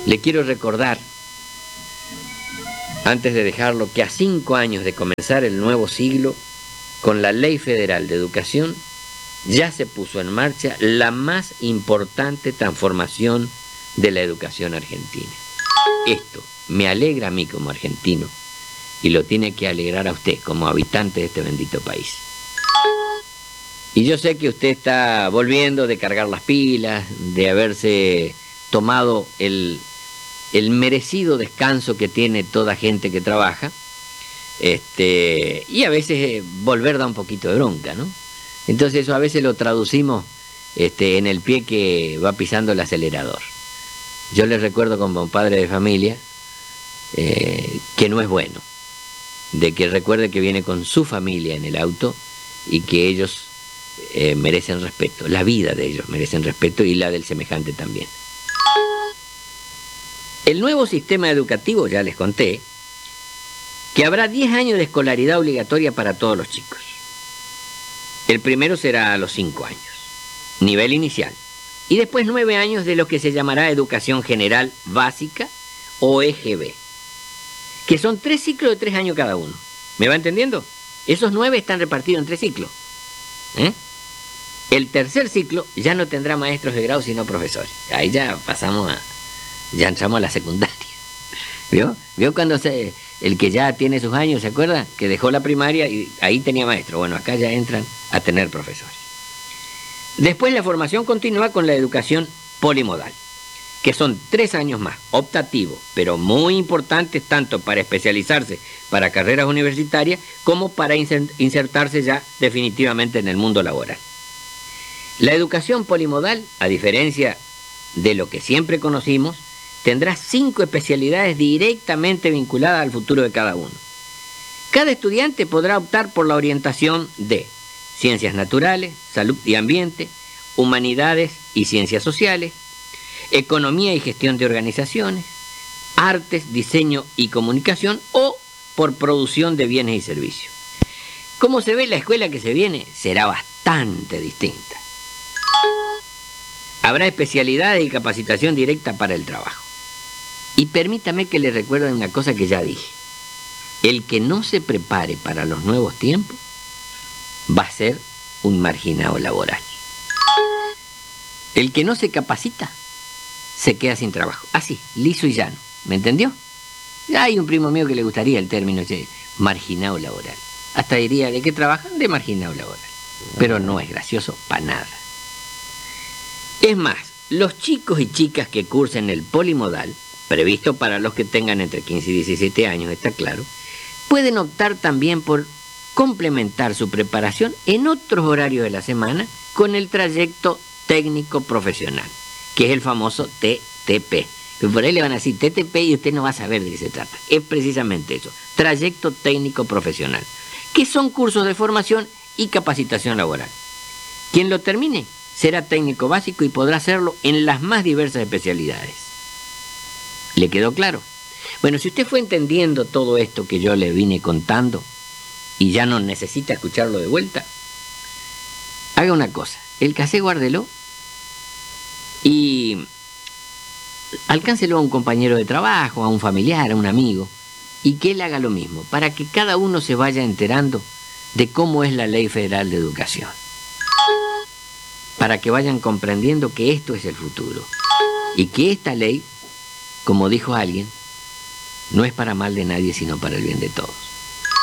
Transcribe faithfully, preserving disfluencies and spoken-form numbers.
Le quiero recordar, antes de dejarlo, que a cinco años de comenzar el nuevo siglo, con la Ley Federal de Educación, ya se puso en marcha la más importante transformación de la educación argentina. Esto me alegra a mí como argentino y lo tiene que alegrar a usted como habitante de este bendito país. Y yo sé que usted está volviendo de cargar las pilas, de haberse tomado el, el merecido descanso que tiene toda gente que trabaja, este, y a veces eh, volver da un poquito de bronca, ¿no? Entonces eso a veces lo traducimos este, en el pie que va pisando el acelerador. Yo les recuerdo como padre de familia eh, que no es bueno, de que recuerde que viene con su familia en el auto y que ellos eh, merecen respeto, la vida de ellos merecen respeto y la del semejante también. El nuevo sistema educativo, ya les conté, que habrá diez años de escolaridad obligatoria para todos los chicos. El primero será a los cinco años, nivel inicial, y después nueve años de lo que se llamará Educación General Básica o E G B, que son tres ciclos de tres años cada uno. ¿Me va entendiendo? Esos nueve están repartidos en tres ciclos. ¿Eh? El tercer ciclo ya no tendrá maestros de grado sino profesores. Ahí ya pasamos a, ya entramos a la secundaria. ¿Vio? ¿Vio cuando se, el que ya tiene sus años, se acuerda? Que dejó la primaria y ahí tenía maestro. Bueno, acá ya entran a tener profesores. Después la formación continúa con la educación polimodal, que son tres años más, optativo, pero muy importantes tanto para especializarse para carreras universitarias como para insertarse ya definitivamente en el mundo laboral. La educación polimodal, a diferencia de lo que siempre conocimos, tendrá cinco especialidades directamente vinculadas al futuro de cada uno. Cada estudiante podrá optar por la orientación de ciencias naturales, salud y ambiente, humanidades y ciencias sociales, economía y gestión de organizaciones, artes, diseño y comunicación o por producción de bienes y servicios. Como se ve, la escuela que se viene será bastante distinta. Habrá especialidades y capacitación directa para el trabajo. Y permítame que le recuerde una cosa que ya dije. El que no se prepare para los nuevos tiempos va a ser un marginado laboral. El que no se capacita se queda sin trabajo. Así, liso y llano. ¿Me entendió? Hay un primo mío que le gustaría el término ese, marginado laboral. Hasta diría, ¿de qué trabajan? De marginado laboral. Pero no es gracioso para nada. Es más, los chicos y chicas que cursen el polimodal, previsto para los que tengan entre quince y diecisiete años, está claro, pueden optar también por complementar su preparación en otros horarios de la semana con el trayecto técnico profesional, que es el famoso T T P. Que por ahí le van a decir T T P y usted no va a saber de qué se trata. Es precisamente eso, trayecto técnico profesional, que son cursos de formación y capacitación laboral. Quien lo termine será técnico básico y podrá hacerlo en las más diversas especialidades. ¿Le quedó claro? Bueno, si usted fue entendiendo todo esto que yo le vine contando y ya no necesita escucharlo de vuelta, haga una cosa, el casé guárdelo y alcáncelo a un compañero de trabajo, a un familiar, a un amigo, y que él haga lo mismo, para que cada uno se vaya enterando de cómo es la Ley Federal de Educación, para que vayan comprendiendo que esto es el futuro, y que esta ley, como dijo alguien, no es para mal de nadie, sino para el bien de todos.